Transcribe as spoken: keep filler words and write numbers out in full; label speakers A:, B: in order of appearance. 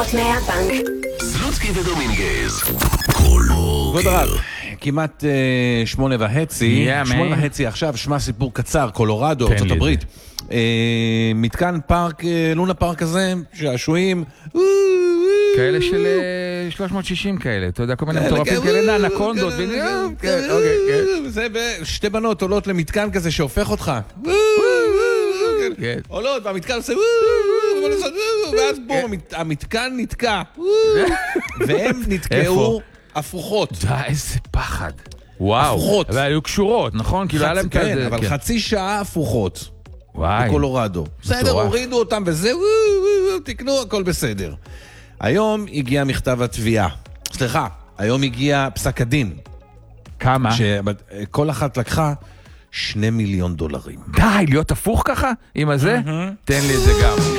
A: לקוחות מהבנק.
B: סלוצקי ודומינגז. קולו.
C: כבוד הרב, כמעט אה, שמונה וחצי,
D: Yeah,
C: שמונה
D: man.
C: וחצי עכשיו, שמע סיפור קצר, קולורדו,
D: תן
C: ארצות
D: לי
C: הברית. אה, מתקן פארק, אה, לונה פארק הזה, שעשועים,
D: כאלה של אה, שלוש מאות ושישים כאלה, אתה יודע, כל מיני
C: כאלה,
D: מטורפים
C: כאלה,
D: כאלה, אנקונדות,
C: כאלה,
D: ו-
C: כאלה,
D: כן, אוקיי, כן.
C: זה, ושתי בנות עולות למתקן כזה שהופך אותך.
D: כן.
C: עולות, והמתקן עושה, ואז בום, המת- המתקן נתקע. והם נתקעו
D: איפה?
C: הפוכות.
D: די, איזה פחד. וואו.
C: הפוכות.
D: אבל היו קשורות, נכון? כאילו היה להם
C: חצי- כן,
D: כזה...
C: אבל
D: כן.
C: חצי שעה הפוכות.
D: וואי.
C: בקולורדו. בסדר,
D: מטורף.
C: הורידו אותם וזה, וואו, וואו, וואו, תקנו, הכל בסדר. היום הגיע מכתב התביעה. סליחה, היום הגיע פסק הדין.
D: כמה?
C: שכל אחת לקחה שני מיליון דולרים.
D: די, להיות הפוך ככה? עם הזה? תן לי את זה גם.